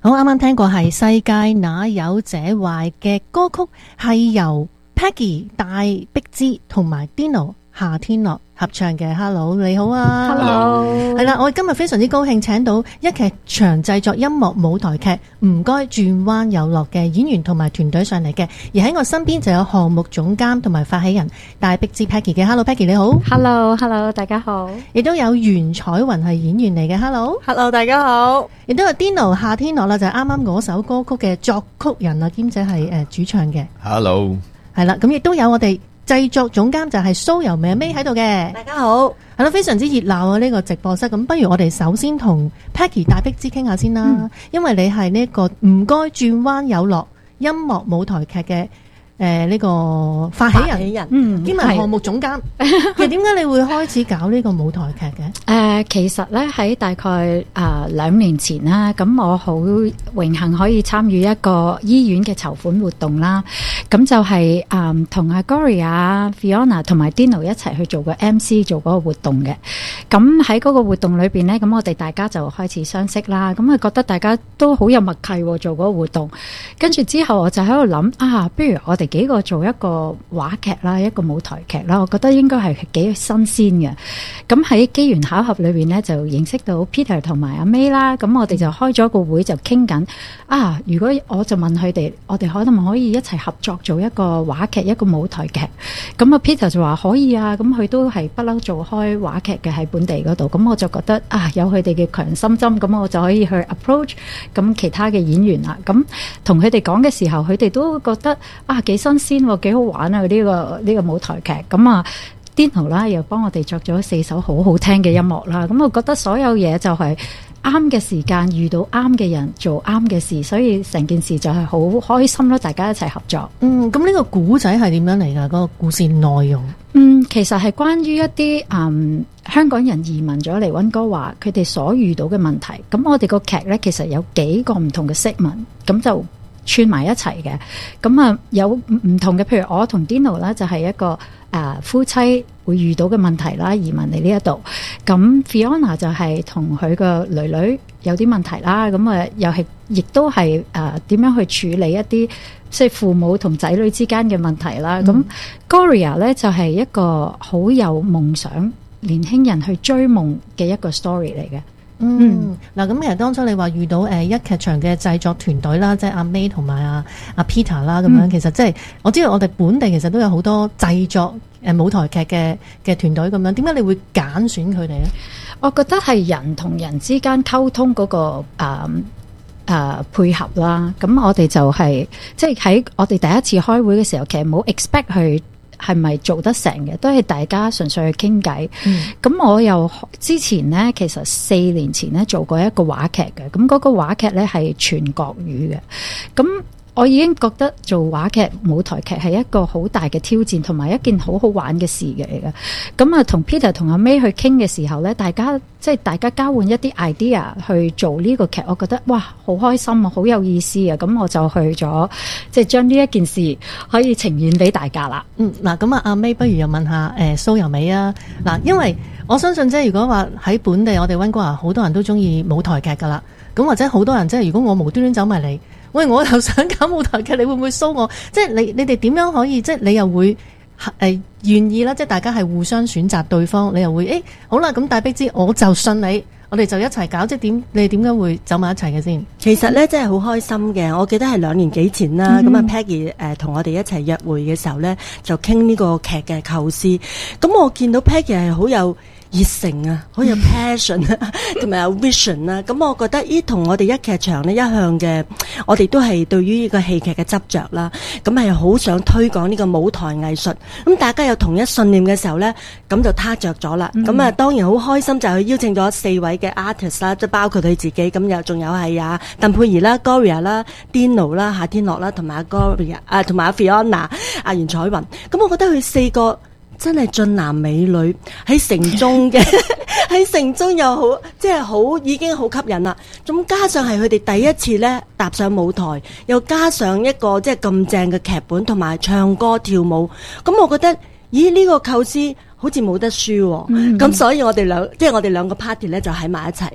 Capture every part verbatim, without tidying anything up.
好，啱啱聽過係世界哪有這壞嘅歌曲，係由 Peggy 戴碧芝同埋 Dino 夏天樂合唱嘅。 Hello 你好啊。 Hello 係啦，我哋今日非常之高興請到一劇場製作音樂舞台劇唔該轉彎有落嘅演員同埋團隊上嚟嘅，而喺我身邊就有項目總監同埋發起人戴碧芝 Peggy 嘅。 Hello Peggy 你好。 Hello Hello 大家好。 亦都有袁彩雲係演員嚟嘅。 Hello Hello 大家好。 亦都有 Dino 夏天樂啦，就係啱啱嗰首歌曲嘅作曲人啊，兼且係誒主唱嘅。 Hello 係啦，咁亦都有我哋製作總監就係蘇柔美 May 喺度嘅。 大家好。 係啦，非常之熱鬧啊！呢、這個直播室，咁不如我哋首先同 Peggy 戴碧芝傾下先啦，嗯、因為你係呢個唔該轉彎有落音樂舞台劇嘅誒呢個發起人，起人嗯，兼埋項目總監。其實點解你會開始搞呢個舞台劇嘅？誒、 呃，其實咧喺大概啊兩、呃、年前啦，咁我好榮幸可以參與一個醫院嘅籌款活動啦。咁就係誒同阿 Gloria、Fiona 同埋 Dino 一齊去做個 M C 做嗰個活動嘅。咁喺嗰個活動裏邊呢，咁我哋大家就開始相識啦。咁啊覺得大家都好有默契喎，做嗰個活動。跟住之後我就喺度諗啊，不如我哋幾個做一個話劇啦，一個舞台劇啦，我覺得應該係幾新鮮嘅。咁喺機緣巧合裏邊呢，就認識到 Peter 同埋阿 May 啦。咁我哋就開咗個會，就傾緊啊。如果我就問佢哋，我哋可能可以一齊合作做一個話劇，一個舞台劇。咁啊 Peter 就話可以啊。咁佢都係不嬲做開話劇嘅喺本地嗰度。咁我就覺得啊，有佢哋嘅強心針，咁我就可以去 approach 咁其他嘅演員啦。咁同佢哋講嘅時候，佢哋都覺得啊幾新鮮，幾好玩啊！呢、這個呢、這個舞台劇咁啊 Dino 啦，又幫我哋作咗四首好好聽嘅音樂啦。咁我覺得所有嘢就係啱嘅時間，遇到啱嘅人，做啱嘅事，所以成件事就係好開心咯！大家一齊合作。 嗯，咁呢個古仔係點樣嚟噶？嗰、那個故事內容？ 嗯，其實係關於一啲嗯香港人移民咗嚟溫哥華，佢哋所遇到嘅問題。咁我哋個劇呢，其實有幾個唔同嘅 segment，咁就串埋一齊嘅。咁啊有唔同嘅，譬如我同 Dino 啦，就係一個誒、呃、夫妻會遇到嘅問題啦，移民嚟呢一度。咁 Fiona 就係同佢個女女有啲問題啦，咁啊又係亦都係誒點樣去處理一啲即係父母同仔女之間嘅問題啦。咁、嗯、Gloria 咧就係一個好有夢想年輕人去追夢嘅一個 story 嚟嘅。 嗯，嗱、嗯，咁其實當初你話遇到誒一劇場嘅製作團隊啦，即係阿 May 同埋阿阿 Peter 啦，咁樣、嗯、其實即係我知道我哋本地其實都有好多製作誒舞台劇嘅嘅團隊咁樣，點解你會揀選佢哋咧？ 我覺得係人同人之間溝通嗰、那個誒誒、呃呃、配合啦。咁我哋就係、是、即係喺我哋第一次開會嘅時候，其實冇 expect 去。係咪做得成嘅？都係大家純粹去傾偈。咁、嗯、我又之前呢，其實四年前呢做過一個話劇嘅。咁嗰個話劇呢係全國語嘅。咁我已經覺得做話劇舞台劇係一個好大嘅挑戰，同埋一件好好玩嘅事嚟嘅。咁啊，同 Peter 同阿 May 去傾嘅時候呢，大家即係大家交換一啲 idea 去做呢個劇，我覺得哇，好開心啊，好有意思啊！咁我就去咗，即係將呢一件事可以呈現俾大家啦。 嗯，嗱，咁啊，阿 May 不如又問下誒蘇柔美啊。嗱，因為我相信即係如果話喺本地，我哋溫哥華好多人都中意舞台劇噶啦。咁或者好多人即係如果我無端端走埋嚟，喂，我又想搞舞台劇，你會唔會騷我？即係你你哋點樣可以即係你又會誒願意啦？即係大家係互相選擇對方，你又會誒、欸、好啦，咁戴碧芝我就信你，我哋就一齊搞。即係點？你哋點解會走埋一齊嘅先？ 其實咧真係好開心嘅。我記得係兩年幾前啦，咁、嗯、啊 Peggy 誒同我哋一齊約會嘅時候咧，就傾呢個劇嘅構思。咁我見到 Peggy 係好有熱誠啊，好有 passion 啊，同埋有 vision 啊。咁我覺得呢同我哋一劇場呢一向嘅，我哋都係對於呢個戲劇嘅執着啦。咁係好想推廣呢個舞台藝術。咁大家有同一信念嘅時候呢，咁就撻着咗啦。咁、嗯、啊，當然好開心就去邀請咗四位嘅 artist 啦，即係包括佢自己。咁又仲有係啊鄧佩儀啦、Gloria 啦、Dino 啦、夏天樂啦，同埋阿 Gloria 啊，同埋阿 Fiona、阿袁彩雲。咁我覺得佢四個真係俊男美女喺城中嘅，喺城中又好，即係好已經好吸引啦。咁加上係佢哋第一次咧踏上舞台，又加上一個即係咁正嘅劇本，同埋唱歌跳舞。咁我覺得，咦呢、這個構思好似冇得輸。咁、嗯、所以我哋兩即係我哋兩個 party 咧就喺埋一齊咯。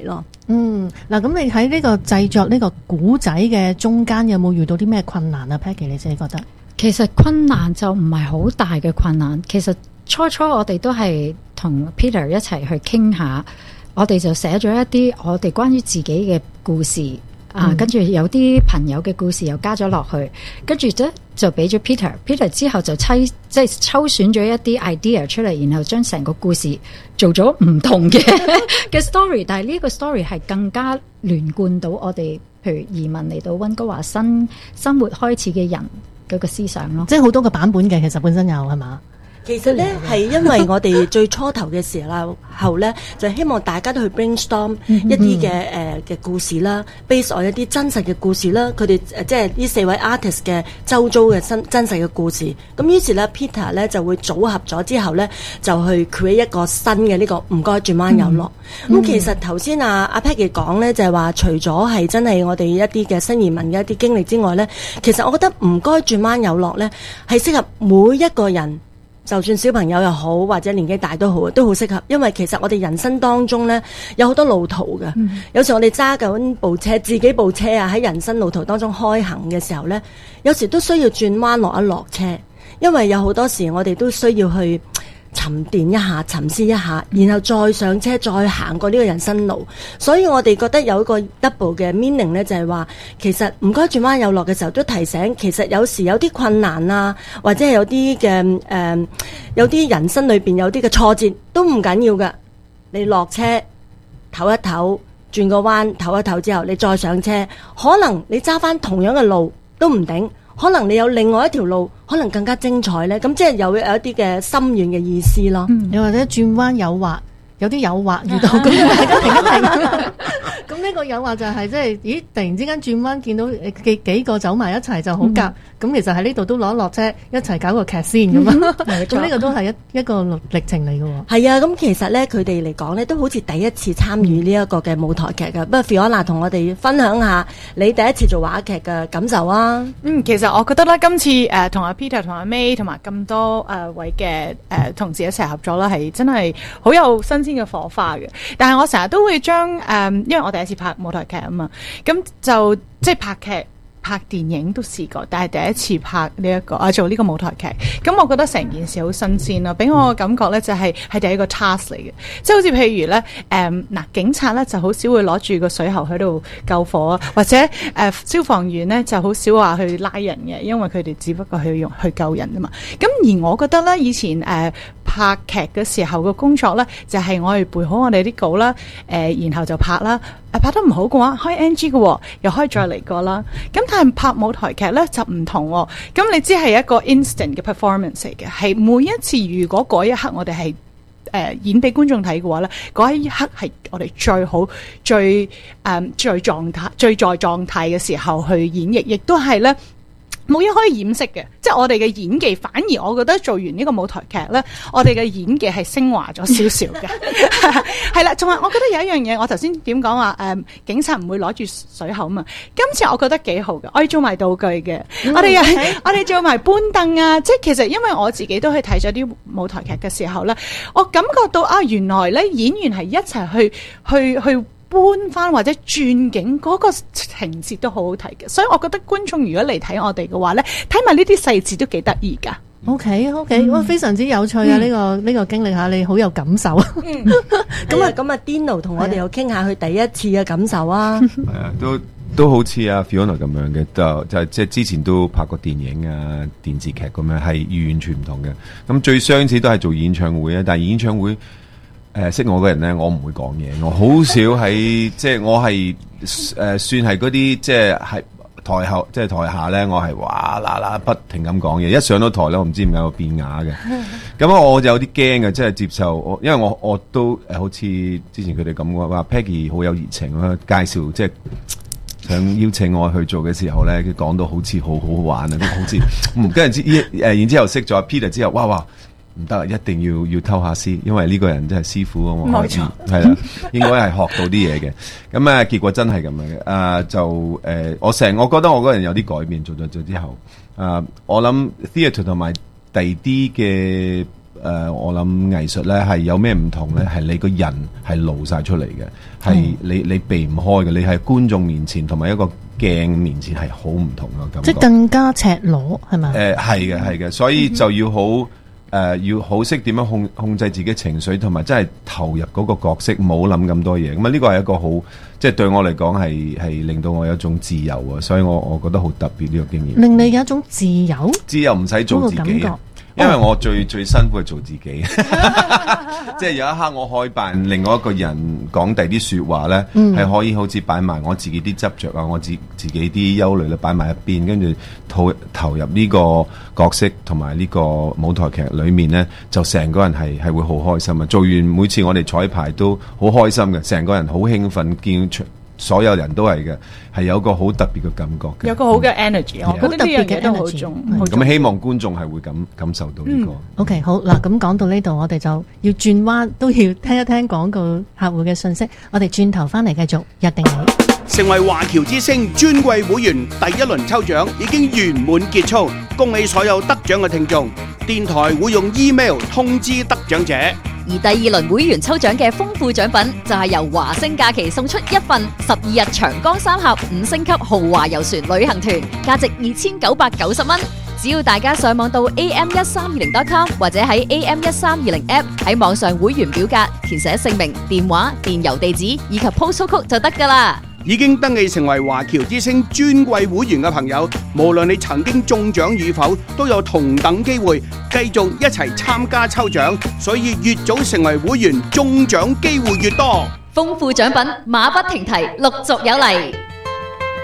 嗯，嗱，咁你喺呢個製作呢個古仔嘅中間有冇遇到啲咩困難啊 ？Peggy 你自己覺得？ 其實困難就唔係好大嘅困難，其實初初我哋都係同 Peter 一齊去傾下，我哋就寫咗一啲我哋關於自己嘅故事。啊，跟住有啲朋友嘅故事又加咗落去，跟住咧就俾咗 Peter，Peter 之後就抽即係抽選咗一啲 idea 出嚟，然後將成個故事做咗唔同嘅嘅 story， 但係呢個 story 係更加連貫到我哋，譬如移民嚟到溫哥華新生活開始嘅人嗰個思想咯。 即係好多個版本嘅，其實本身有係嘛？ 其實咧係因為我哋最初頭嘅時候咧，就希望大家都去 brainstorm 一啲嘅誒嘅故事啦 ，base on 一啲真實嘅故事啦。佢哋誒即係呢四位 artist 嘅周遭嘅真真實嘅故事。咁於是咧 Peter 咧就會組合咗之後咧，就去 create 一個新嘅呢、這個唔該轉彎有落。咁、嗯嗯、其實頭先阿阿 Peggy 講咧就係、是、話，除咗係真係我哋一啲嘅新移民嘅一啲經歷之外咧，其實我覺得唔該轉彎有落咧係適合每一個人。就算小朋友又好，或者年紀大都好，都好適合。因為其實我哋人生當中呢，有好多路途嘅。嗯、有時我哋揸緊部車，自己部車啊，喺人生路途當中開行嘅時候呢，有時都需要轉彎落一落車。因為有好多時我哋都需要去沉澱一下、沉思一下，然後再上車，再行過呢個人生路。所以我哋覺得有一個 double 嘅 meaning 呢，就係話其實唔該轉彎有落嘅時候，都提醒其實有時有啲困難啊，或者係有啲嘅誒，有啲人生裏邊有啲嘅挫折都唔緊要㗎。你落車唞一唞，轉個彎唞一唞之後，你再上車，可能你揸翻同樣嘅路都唔定。可能你有另外一條路，可能更加精彩咧。咁即係有有一啲嘅深遠嘅意思咯。 又、嗯、或者轉彎誘惑，有啲誘惑遇到，咁大家停一停。咁呢個誘惑就係即係，咦？突然之間轉彎見到幾幾個走埋一齊就好夾。咁、嗯、其實喺呢度都攞一落車一齊搞個劇先咁啊。咁呢個都係一一個歷程嚟嘅喎。 係啊，咁其實咧佢哋嚟講咧都好似第一次參與呢一個嘅舞台劇嘅。不過 Fiona 同我哋分享下你第一次做話劇嘅感受啊。 嗯，其實我覺得咧今次誒同阿 Peter 同阿 May 同埋咁多誒、呃、位嘅誒、呃、同事一齊合作啦，係真係好有新鮮嘅火花嘅。但係我成日都會將誒、呃，因為我第一次拍舞台劇啊嘛，咁就即係拍劇。拍電影都試過，但係第一次拍呢、這、一個啊做呢個舞台劇，咁我覺得成件事好新鮮咯，俾我嘅感覺咧就係、是、係第一個 task 嚟嘅，即係好似譬如咧誒嗱警察咧就好少會攞住個水喉喺度救火啊，或者誒、呃、消防員咧就好少話去拉人嘅，因為佢哋只不過去用去救人啊嘛。咁而我覺得咧以前誒、呃、拍劇嘅時候嘅工作咧就係、是、我哋背好我哋啲稿啦，誒、呃、然後就拍啦，誒拍得唔好嘅話開 N G 嘅，又可以再嚟過啦。咁但係拍舞台劇咧就唔同喎，咁你知係一個 instant 嘅 performance 嚟嘅，係每一次如果嗰一刻我哋係誒演俾觀眾睇嘅話咧，嗰一刻係我哋最好、最誒、嗯、最狀態、最在狀態嘅時候去演繹，亦都係咧冇嘢可以掩飾嘅，即係我哋嘅演技。反而我覺得做完呢個舞台劇咧，我哋嘅演技係升華咗少少嘅。係啦，仲係我覺得有一樣嘢，我頭先點講話誒，警察唔會攞住水口嘛。今次我覺得幾好嘅，我哋做埋道具嘅，嗯、我哋又係我哋做埋搬凳啊。即係其實因為我自己都去睇咗啲舞台劇嘅時候咧，我感覺到啊，原來咧演員係一齊去去去。去搬翻或者轉景嗰個情節都好好睇嘅，所以我覺得觀眾如果嚟睇我哋嘅話咧，睇埋呢啲細節都幾得意噶。 OK OK，哇、嗯，非常之有趣啊！呢、嗯這個呢、這個經歷下，你好有感受。 嗯，咁啊咁啊 Dino 同我哋又傾下佢第一次嘅感受啊。 係啊，都都好似阿 Fiona 咁樣嘅，就就即係之前都拍過電影啊、電視劇咁樣，係完全唔同嘅。咁最相似都係做演唱會啊，但係演唱會。誒、呃、識我嘅人咧，我唔會講嘢，我好少喺即係我係誒、呃、算係嗰啲即係係台後即係台下咧，我係哇啦啦不停咁講嘢，一上到台咧，我唔知點解我變啞嘅，咁我就有啲驚嘅，即係接受我，因為我我都誒好似之前佢哋咁講話 Peggy 好有熱情啦，介紹即係想邀請我去做嘅時候咧，佢講到好似好好玩啊，都好似唔跟住之誒，然之後識咗 Peter 之後，哇哇！唔得啊！一定要要偷下師，因為呢個人真係師傅啊！我冇錯，係啦，應該係學到啲嘢嘅。咁啊，結果真係咁樣嘅。啊，就誒、呃，我成我覺得我個人有啲改變，做咗做之後，啊，我諗 theatre 同埋第啲嘅呃，我諗藝術咧係有咩唔同咧？係你個人係露晒出嚟嘅，係、嗯、你你避唔開嘅，你喺觀眾面前同埋一個鏡面前係好唔同咯，感覺即係更加赤裸係咪？ 誒係嘅係嘅，所以就要好誒、呃、要好識點樣控控制自己情緒，同埋真係投入嗰個角色，冇諗咁多嘢。咁啊呢個係一個好即係對我嚟講係係令到我有一種自由啊，所以我我覺得好特別呢個經驗。 令你有一種自由， 自由唔使做自己。因為我最、哦、最辛苦係做自己，即係有一刻我可以扮另外一個人講第啲說話咧，係、嗯、可以好似擺埋我自己啲執着啊，我自自己啲憂慮咧擺埋一邊，跟住投投入呢個角色同埋呢個舞台劇裏面咧，就成個人係係會好開心啊！做完每次我哋彩排都好開心嘅，成個人好興奮，見所有人都係嘅，係有個好特別嘅感覺嘅， 有個好嘅 energy，、嗯、我覺得呢樣嘢都好重。 咁希望觀眾係會感感受到呢、這個。 嗯、OK， 好嗱，咁講到呢度，我哋就要轉彎，都要聽一聽廣告客戶嘅信息。我哋轉頭翻嚟繼續，約定你成為華僑之星尊貴會員第一輪抽獎已經圓滿結束，恭喜所有得獎嘅聽眾。電台會用 email 通知得獎者。 而第二輪會員抽獎嘅豐富獎品就係由華星假期送出一份十二日長江三峽五星級豪華遊船旅行團，價值二千九百九十蚊。只要大家上網到 a m 一三二零 dot com 或者喺 A M 一三二零 app 喺網上會員表格填寫姓名、電話、電郵地址以及 postal code 就得㗎啦。 已經登記成為華僑之星尊貴會員嘅朋友，無論你曾經中獎與否，都有同等機會繼續一齊參加抽獎，所以越早成為會員，中獎機會越多。 豐富獎品馬不停蹄，陸續有嚟。